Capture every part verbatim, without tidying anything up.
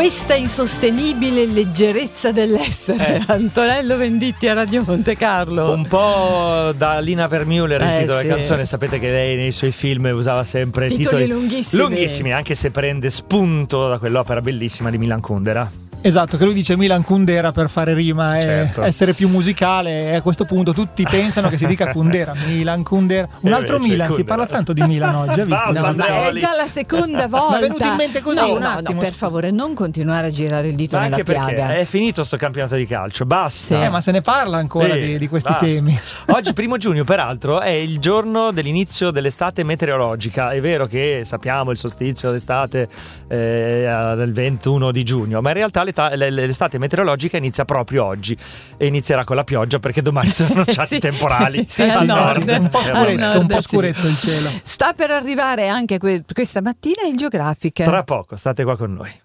Questa insostenibile leggerezza dell'essere. Eh. Antonello Venditti a Radio Monte Carlo. Un po' da Lina Vermeuler il Eh, titolo sì. della canzone. Sapete che lei nei suoi film usava sempre Titoli titoli lunghissimi. lunghissimi, anche se prende spunto da quell'opera bellissima di Milan Kundera. Esatto, che lui dice Milan Kundera per fare rima e Certo. essere più musicale, e a questo punto tutti pensano che si dica Kundera, Milan Kundera. Un E altro invece Milan, si Kundera. parla tanto di Milan oggi, hai visto? Basta, No, Ma è Andreoli. già la seconda volta. Ma è venuto in mente così, No, un no, attimo. no, per favore, non continuare a girare il dito Ma nella anche perché piaga. è finito sto campionato di calcio, basta. Eh, ma se ne parla ancora Sì, di, di questi basta. temi. Oggi, primo giugno, peraltro, è il giorno dell'inizio dell'estate meteorologica. È vero che sappiamo il solstizio d'estate eh, del ventuno di giugno, ma in realtà l'età- l'estate meteorologica inizia proprio oggi e inizierà con la pioggia, perché domani sono annunciati Sì. temporali. Sì, Eh sì, al no, nord. un po' Al scuretto, nord, un po' sì. scuretto il cielo. Sta per arrivare anche que- questa mattina il Geografica. Tra poco, state qua con noi.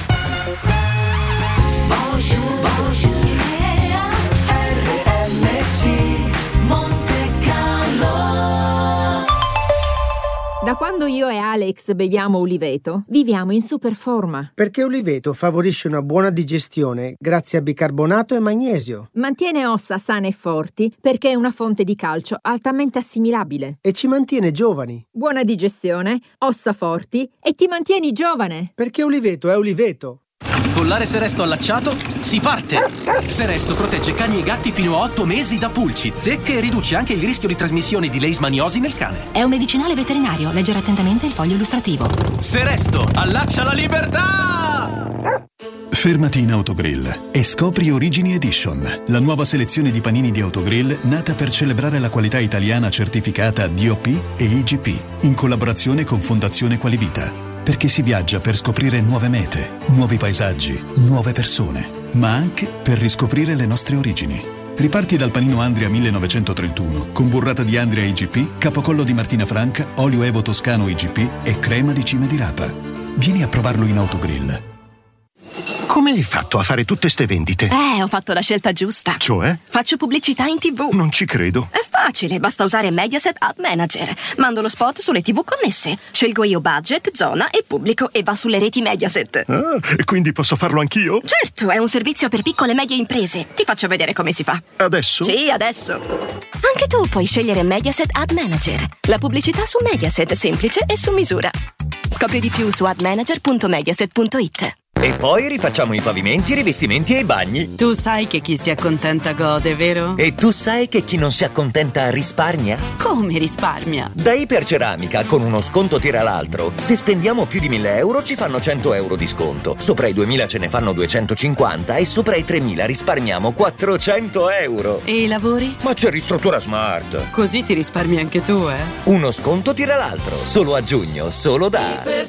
Da quando io e Alex beviamo Uliveto, viviamo in super forma. Perché Uliveto favorisce una buona digestione grazie a bicarbonato e magnesio Mantiene ossa sane e forti perché è una fonte di calcio altamente assimilabile. e ci mantiene giovani. Buona digestione, ossa forti e ti mantieni giovane. Perché Uliveto è Uliveto. Collare Seresto allacciato, si parte! Seresto protegge cani e gatti fino a otto mesi da pulci, zecche e riduce anche il rischio di trasmissione di leishmaniosi nel cane. È un medicinale veterinario. Leggere attentamente il foglio illustrativo. Seresto, allaccia la libertà! Fermati in Autogrill e scopri Origini Edition, la nuova selezione di panini di Autogrill nata per celebrare la qualità italiana certificata D O P e I G P, in collaborazione con Fondazione Qualivita. Perché si viaggia per scoprire nuove mete, nuovi paesaggi, nuove persone, ma anche per riscoprire le nostre origini. Riparti dal panino Andria millenovecentotrentuno, con burrata di Andria I G P, capocollo di Martina Franca, olio Evo Toscano I G P e crema di cime di rapa. Vieni a provarlo in Autogrill. Come hai fatto a fare tutte ste vendite? Eh, ho fatto la scelta giusta. Cioè? Faccio pubblicità in tivù. Non ci credo. È facile, basta usare Mediaset Ad Manager. Mando lo spot sulle tivù connesse. Scelgo io budget, zona e pubblico e va sulle reti Mediaset. Ah, e quindi posso farlo anch'io? Certo, è un servizio per piccole e medie imprese. Ti faccio vedere come si fa. Adesso? Sì, adesso. Anche tu puoi scegliere Mediaset Ad Manager. La pubblicità su Mediaset, semplice e su misura. Scopri di più su admanager punto mediaset punto it. E poi rifacciamo i pavimenti, i rivestimenti e i bagni. Tu sai che chi si accontenta gode, vero? E tu sai che chi non si accontenta risparmia? Come risparmia? Da Iperceramica, con uno sconto tira l'altro. Se spendiamo più di mille euro ci fanno cento euro di sconto. Sopra i duemila ce ne fanno duecentocinquanta e sopra i tremila risparmiamo quattrocento euro. E i lavori? Ma c'è Ristruttura Smart. Così ti risparmi anche tu, eh? Uno sconto tira l'altro. Solo a giugno, solo da